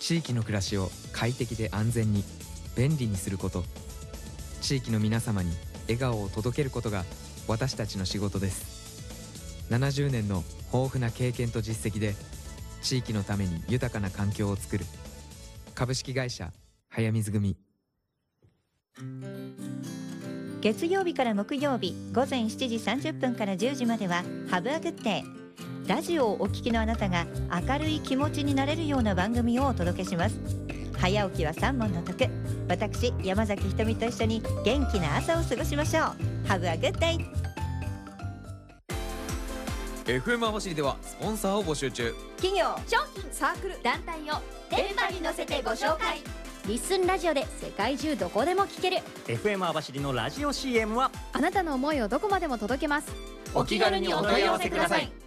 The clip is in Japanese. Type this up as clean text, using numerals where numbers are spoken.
地域の暮らしを快適で安全に便利にすること、地域の皆様に笑顔を届けることが私たちの仕事です。70年の豊富な経験と実績で地域のために豊かな環境を作る株式会社早水組。 月曜日から木曜日午前7時30分から10時まではハブアグッデイ。ラジオをお聞きのあなたが明るい気持ちになれるような番組をお届けします。早起きは三問の得。私山崎ひとみと一緒に元気な朝を過ごしましょう。ハブアグッデイ。 FM 網走ではスポンサーを募集中。 企業、 商品、サークル、団体を電波に乗せてご紹介。リッスンラジオで世界中どこでも聞ける FM 網走のラジオ CM はあなたの思いをどこまでも届けます。 お気軽にお問い合わせください。